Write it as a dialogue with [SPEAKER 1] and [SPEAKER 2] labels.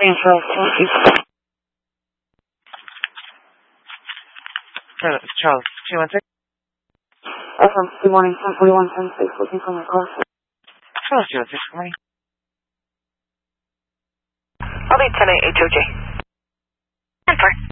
[SPEAKER 1] Charles, thank you.
[SPEAKER 2] Charles, 216?
[SPEAKER 1] Good morning, 1041-10-6, looking for my car.
[SPEAKER 2] Charles, 216, good morning.
[SPEAKER 3] I'll be 10-8 HOJ. 10-4.